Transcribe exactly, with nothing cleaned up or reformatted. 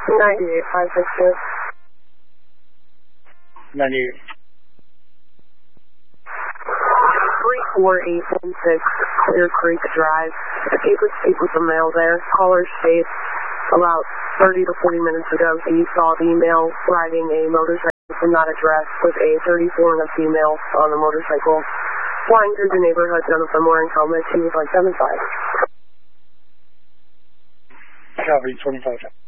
ninety-eight five six two. ninety-eight. three four eight one six Clear Creek Drive. If you could speak with the mail there, caller states about thirty to forty minutes ago he saw the male riding a motorcycle from that address with a thirty-four and a female on a motorcycle flying through the neighborhood. None of them wearing helmets. He was like seven five. Copy, twenty-five.